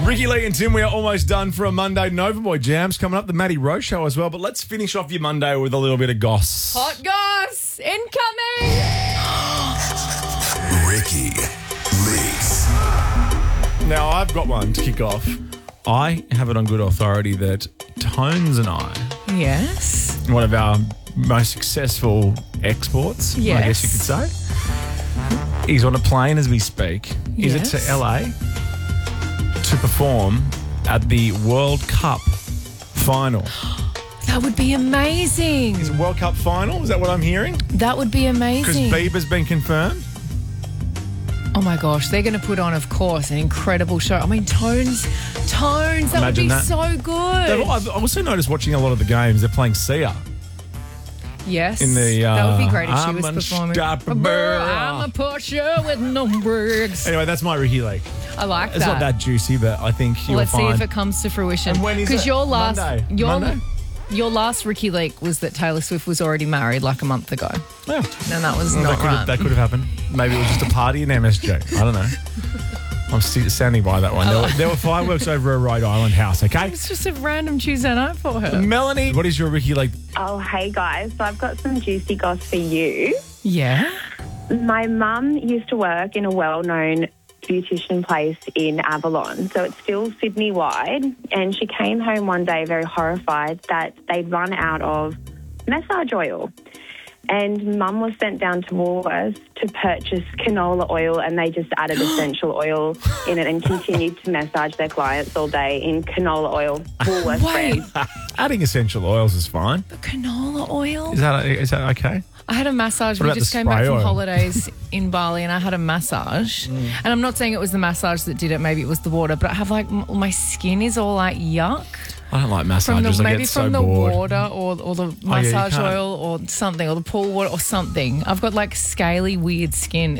Ricky Lee and Tim, we are almost done for a Monday. Novaboy Jams coming up, the Matty Rowe Show as well. But let's finish off your Monday with a little bit of goss. Hot goss incoming. Ricky Leaks. Now, I've got one to kick off. I have it on good authority that Tones and I, Yes. one of our most successful exports, I guess you could say, he's on a plane as we speak. Is it to LA to perform at the World Cup final? That would be amazing. Is it World Cup final? Is that what I'm hearing? That would be Because amazing. Bieber's been confirmed. Oh my gosh, they're going to put on, of course, an incredible show. I mean, Tones, that would Imagine be that. so good. I've also noticed watching a lot of the games, they're playing Sia. Yes. In the, that would be great if she I'm was performing. unstoppable. I'm a Porsche with no brakes. Anyway, that's my Ricky Lake. I like It's that. not that juicy, but I think you'll Let's find. see if it comes to fruition. And when is Because it? your last, Monday? Monday? your last Ricky leak was that Taylor Swift was already married like a month ago, Yeah. and that was not right. That could have happened. Maybe it was just a party in MSG. I don't know. I'm standing by that one. There were fireworks over a Rhode Island house, okay? It's just a random Tuesday night for her. Melanie, what is your Ricky Lake? Oh, hey guys. So I've got some juicy goss for you. Yeah. My mum used to work in a well-known beautician place in Avalon, so it's still Sydney-wide, and she came home one day very horrified that they'd run out of massage oil. And Mum was sent down to Woolworths to purchase canola oil, and they just added essential oil in it and continued to massage their clients all day in canola oil, Woolworths Wait, brand. Adding essential oils is fine. canola oil? Is that okay? I had a massage. What We about just the came back spray from oil? holidays in Bali, and I had a massage. And I'm not saying it was the massage that did it. Maybe it was the water. But I have my skin is all like yuck. I don't like From massages. the, I maybe get so from the bored. water or the you massage can't. oil or something, or the pool water or something. I've got like scaly, weird skin.